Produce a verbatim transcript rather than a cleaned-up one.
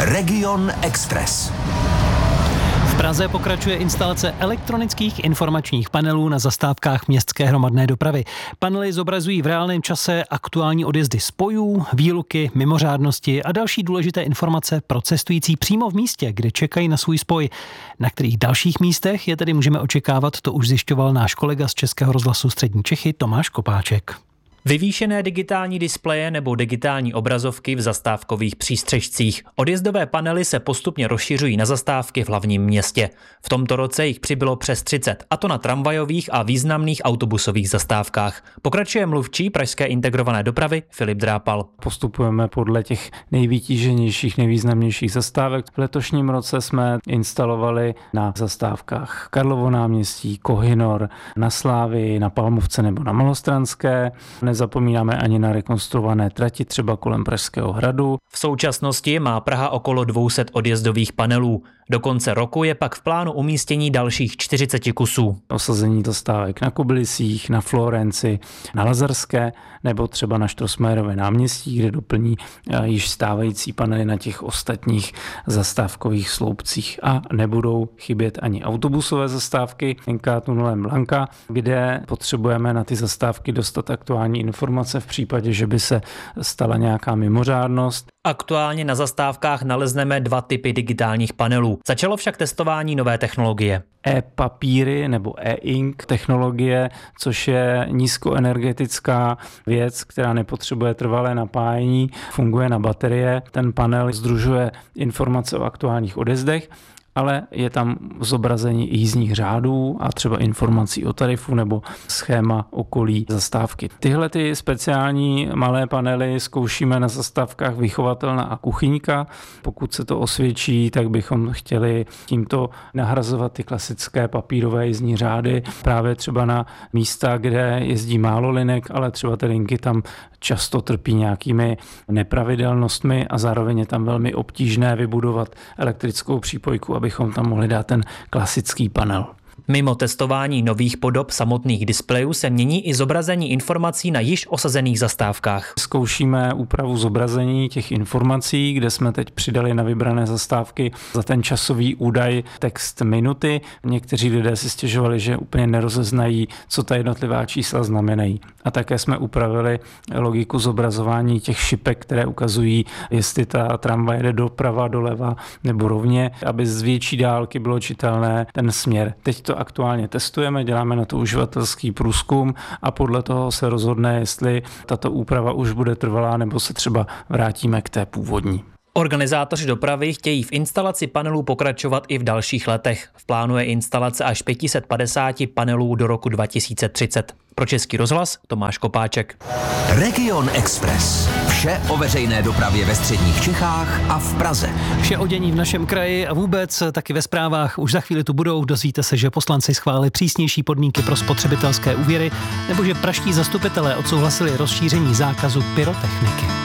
Region Express. V Praze pokračuje instalace elektronických informačních panelů na zastávkách městské hromadné dopravy. Panely zobrazují v reálném čase aktuální odjezdy spojů, výluky, mimořádnosti a další důležité informace pro cestující přímo v místě, kde čekají na svůj spoj. Na kterých dalších místech je tedy můžeme očekávat, to už zjišťoval náš kolega z Českého rozhlasu Střední Čechy Tomáš Kopáček. Vyvýšené digitální displeje nebo digitální obrazovky v zastávkových přístřešcích. Odjezdové panely se postupně rozšiřují na zastávky v hlavním městě. V tomto roce jich přibylo přes třicet, a to na tramvajových a významných autobusových zastávkách. Pokračuje mluvčí pražské integrované dopravy Filip Drápal. Postupujeme podle těch nejvytíženějších, nejvýznamnějších zastávek. V letošním roce jsme instalovali na zastávkách Karlovo náměstí, Kohinor, na Slávii, na Palmovce nebo na Malostranské. Nezapomínáme ani na rekonstruované trati třeba kolem Pražského hradu. V současnosti má Praha okolo dvě stě odjezdových panelů. Do konce roku je pak v plánu umístění dalších čtyřicet kusů. Osazení zastávek na Kobylisích, na Florenci, na Lazarské nebo třeba na Štrosmajerově náměstí, kde doplní již stávající panely na těch ostatních zastávkových sloupcích. A nebudou chybět ani autobusové zastávky N K tunelem Blanka, kde potřebujeme na ty zastávky dostat aktuální informace v případě, že by se stala nějaká mimořádnost. Aktuálně na zastávkách nalezneme dva typy digitálních panelů. Začalo však testování nové technologie. E-papíry nebo e-ink technologie, což je nízkoenergetická věc, která nepotřebuje trvalé napájení, funguje na baterie. Ten panel sdružuje informace o aktuálních odjezdech, ale je tam zobrazení jízdních řádů a třeba informací o tarifu nebo schéma okolí zastávky. Tyhle ty speciální malé panely zkoušíme na zastávkách Vychovatelna a Kuchyňka. Pokud se to osvědčí, tak bychom chtěli tímto nahrazovat ty klasické papírové jízdní řády právě třeba na místa, kde jezdí málo linek, ale třeba ty linky tam často trpí nějakými nepravidelnostmi a zároveň je tam velmi obtížné vybudovat elektrickou přípojku, abychom tam mohli dát ten klasický panel. Mimo testování nových podob samotných displejů se mění i zobrazení informací na již osazených zastávkách. Zkoušíme úpravu zobrazení těch informací, kde jsme teď přidali na vybrané zastávky za ten časový údaj text minuty. Někteří lidé si stěžovali, že úplně nerozeznají, co ta jednotlivá čísla znamenají. A také jsme upravili logiku zobrazování těch šipek, které ukazují, jestli ta tramvaj jede doprava, doleva nebo rovně, aby z větší dálky bylo čitelné ten směr. Teď to aktuálně testujeme, děláme na to uživatelský průzkum a podle toho se rozhodne, jestli tato úprava už bude trvalá nebo se třeba vrátíme k té původní. Organizátoři dopravy chtějí v instalaci panelů pokračovat i v dalších letech. V plánu je instalace až pět set padesát panelů do roku dva tisíce třicet. Pro Český rozhlas Tomáš Kopáček. Region Express. Vše o veřejné dopravě ve středních Čechách a v Praze. Vše o dění v našem kraji a vůbec taky ve zprávách už za chvíli tu budou. Dozvíte se, že poslanci schválili přísnější podmínky pro spotřebitelské úvěry nebo že pražští zastupitelé odsouhlasili rozšíření zákazu pyrotechniky.